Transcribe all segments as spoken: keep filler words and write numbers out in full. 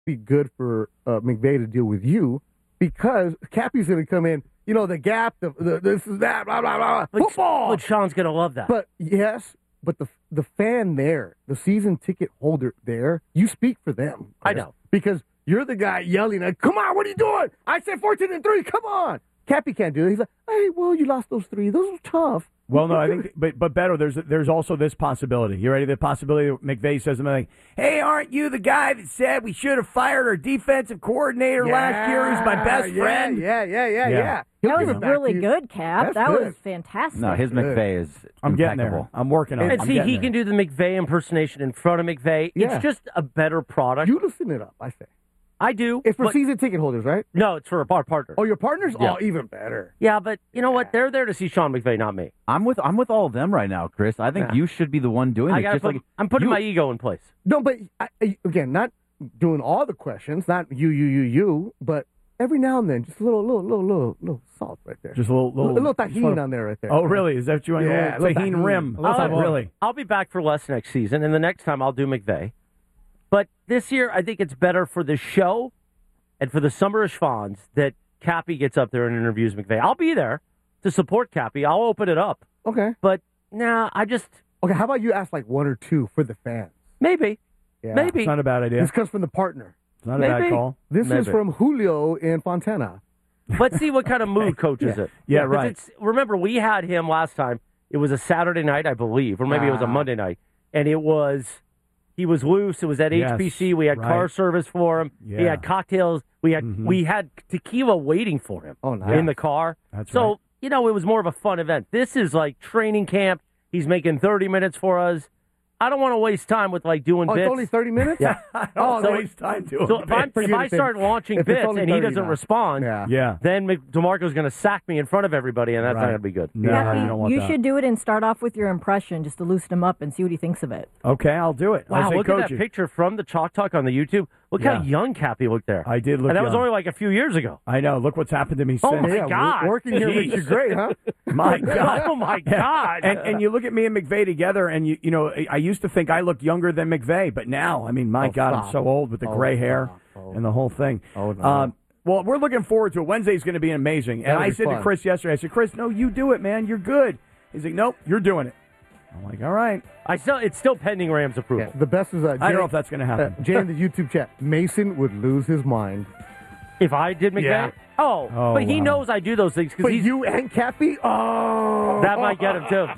be good for uh, McVay to deal with you because Cappy's going to come in. You know, the gap, the, the this is that, blah, blah, blah. But, Football! But Sean's going to love that. But, yes, but the the fan there, the season ticket holder there, you speak for them. I know. Because you're the guy yelling, like, come on, what are you doing? I said fourteen and three, come on. Cappy can't do it. He's like, hey, well, you lost those three. Those were tough. Well, no, I think, but but Beto, there's there's also this possibility. You ready? The possibility that McVay says something like, "Hey, aren't you the guy that said we should have fired our defensive coordinator yeah, last year? Who's my best yeah, friend?" Yeah, yeah, yeah, yeah. yeah. That was really good, Cap. That's that good. was fantastic. No, his McVay is I'm getting impeccable. there. I'm working on it. And I'm see, getting he there. can do the McVay impersonation in front of McVay. Yeah. It's just a better product. You listen it up, I say. I do. It's for but- season ticket holders, right? No, it's for our partners. Oh, your partners? Yeah. Oh, even better. Yeah, but you know what? They're there to see Sean McVay, not me. I'm with I'm with all of them right now, Chris. I think Yeah. you should be the one doing I it. gotta Just put, like I'm putting you- my ego in place. No, but I, I, again, not doing all the questions, not you, you, you, you, but every now and then, just a little, little, little, little, little salt right there. Just a little, little, a little just tahini little- on there right there. Oh, really? Is that what you want? Yeah, a a little little tahini tahini. rim. A little Oh, tahini. really? I'll be back for less next season, and the next time I'll do McVay. But this year, I think it's better for the show and for the Summer of Schwans that Cappy gets up there and interviews McVay. I'll be there to support Cappy. I'll open it up. Okay. But, nah, I just... Okay, how about you ask like one or two for the fans? Maybe. Yeah. Maybe. It's not a bad idea. This comes from the partner. It's not a Maybe. bad call. This is Maybe. from Julio in Fontana. But see what kind of mood coaches Yeah. it. Yeah, 'cause right. It's, remember, we had him last time. It was a Saturday night, I believe, or maybe it was a Ah. Monday night. And it was... He was loose. It was at Yes, H P C. We had right. car service for him. He Yeah. had cocktails. We had Mhm. we had tequila waiting for him Oh, nice. in the car. That's so right. you know, it was more of a fun event. This is like training camp. He's making thirty minutes for us. I don't want to waste time with like doing Oh, bits. it's only thirty minutes? Yeah. I Oh, don't so- waste time doing So if, I'm, bits. if I start launching If it's bits only and he thirty doesn't now. respond, Yeah. Yeah. then Mc- DeMarco's going to sack me in front of everybody, and that's not Right. going to be good. No, Cappy, you don't want you that. should do it and start off with your impression just to loosen him up and see what he thinks of it. Okay, I'll do it. I'll Wow, say, look Coach, at that picture from the Chalk Talk on the YouTube. Look how Yeah. young Cappy looked there. I did look and that was young. only like a few years ago. I know. Look what's happened to me Oh, since. my Yeah, God. working here makes you Jeez. great, huh? My God. Oh, my God. And, and you look at me and McVay together, and you you know, I- I used to think I looked younger than McVay, but now, I mean, my Oh, God, I'm stop. so old with the Oh, gray hair stop. Oh. and the whole thing. Oh, no. Um, well, we're looking forward to it. Wednesday's going to be amazing. And That'll I be said to fun. Chris yesterday, I said, Chris, no, you do it, man. You're good. He's like, nope, you're doing it. I'm like, all right. I still, it's still pending Rams approval. Yeah, the best is uh, Jay, I don't know if that's going to happen. uh, Jay in the YouTube chat. Mason would lose his mind. If I did McVay? Yeah. Oh, Oh, but he wow. knows I do those things because But he's you and Cappy? Oh. that might get him too.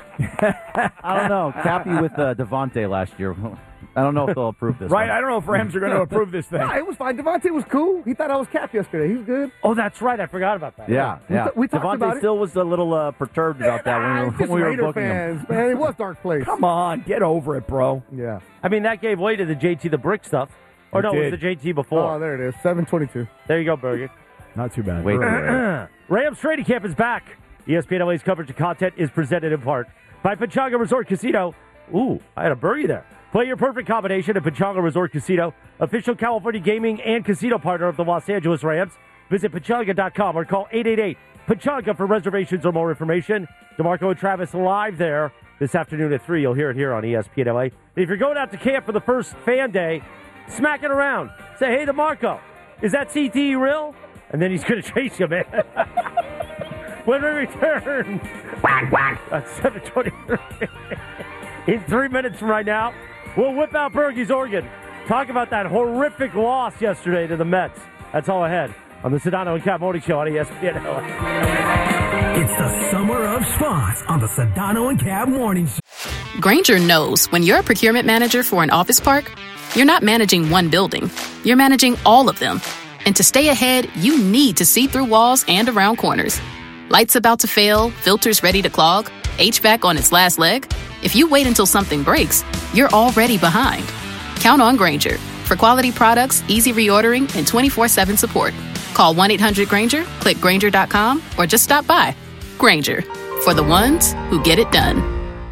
I don't know. Cappy with uh, Devontae last year. I don't know if they'll approve this. Right? one. I don't know if Rams are going to approve this thing. Nah, it was fine. Devontae was cool. He thought I was Cap yesterday. He's good. Oh, that's right. I forgot about that. Yeah, We yeah. th- we talked Devontae about it. still was a little uh, perturbed about that when Ah, we were, it's just when we were Raider booking him. fans, man. It was dark place. Come on, get over it, bro. Yeah. I mean, that gave way to the J T the Brick stuff. Or It no, it was did. the J T Oh, before. there it is. seven twenty-two. There you go, Bergen. Not too bad. Wait, Early. Rams Trading Camp is back. E S P N L A's coverage and content is presented in part by Pechanga Resort Casino. Ooh, I had a birdie there. Play your perfect combination at Pechanga Resort Casino, official California gaming and casino partner of the Los Angeles Rams. Visit Pechanga dot com or call eight eight eight Pechanga for reservations or more information. DeMarco and Travis live there this afternoon at three. You'll hear it here on E S P N L A. And if you're going out to camp for the first fan day, smack it around. Say, hey, DeMarco, is that C T E real? And then he's going to chase you, man. When we return, whack, whack, at seven twenty-three. In three minutes from right now, we'll whip out Bergey's organ. Talk about that horrific loss yesterday to the Mets. That's all ahead on the Sedano and Cap Morning Show on E S P N L A. It's the summer of spots on the Sedano and Cab Morning Show. Grainger knows when you're a procurement manager for an office park, you're not managing one building. You're managing all of them. And to stay ahead, you need to see through walls and around corners. Lights about to fail, filters ready to clog, H V A C on its last leg. If you wait until something breaks, you're already behind. Count on Grainger for quality products, easy reordering, and twenty-four seven support. Call one eight hundred Grainger, click Grainger dot com, or just stop by. Grainger, for the ones who get it done.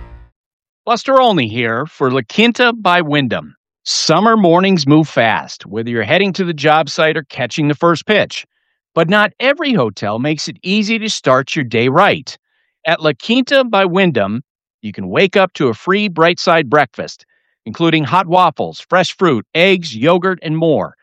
Buster Olney here for La Quinta by Wyndham. Summer mornings move fast, whether you're heading to the job site or catching the first pitch. But not every hotel makes it easy to start your day right. At La Quinta by Wyndham, you can wake up to a free Bright Side breakfast, including hot waffles, fresh fruit, eggs, yogurt, and more.